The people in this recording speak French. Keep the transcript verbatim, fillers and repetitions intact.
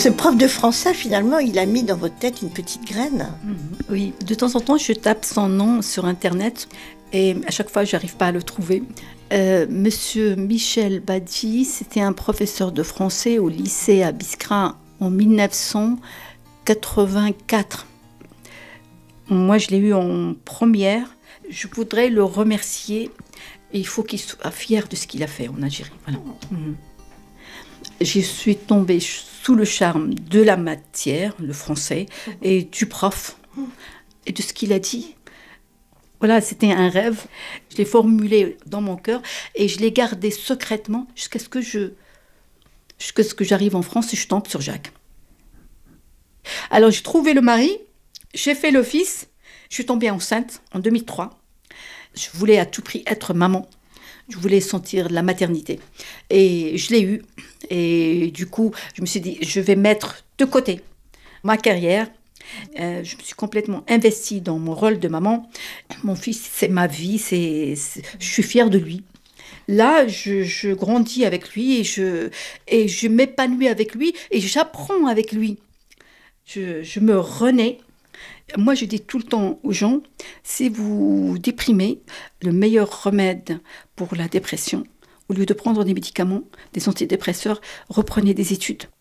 Ce prof de français, finalement, il a mis dans votre tête une petite graine. Mmh, oui, de temps en temps, je tape son nom sur Internet et à chaque fois, je n'arrive pas à le trouver. Euh, Monsieur Michel Badi, c'était un professeur de français au lycée à Biskra en dix-neuf cent quatre-vingt-quatre. Moi, je l'ai eu en première. Je voudrais le remercier. Et il faut qu'il soit fier de ce qu'il a fait en Algérie. Voilà. Mmh. Je suis tombée sous le charme de la matière, le français, et du prof, et de ce qu'il a dit. Voilà, c'était un rêve. Je l'ai formulé dans mon cœur et je l'ai gardé secrètement jusqu'à ce que je, jusqu'à ce que j'arrive en France et je tombe sur Jacques. Alors, j'ai trouvé le mari, j'ai fait l'office, je suis tombée enceinte en deux mille trois. Je voulais à tout prix être maman. Je voulais sentir la maternité. Et je l'ai eu. Et du coup, je me suis dit, je vais mettre de côté ma carrière. Euh, je me suis complètement investie dans mon rôle de maman. Mon fils, c'est ma vie. C'est, c'est, je suis fière de lui. Là, je, je grandis avec lui et je, et je m'épanouis avec lui et j'apprends avec lui. Je, je me renais. Moi, je dis tout le temps aux gens, si vous déprimez, le meilleur remède pour la dépression, au lieu de prendre des médicaments, des antidépresseurs, reprenez des études.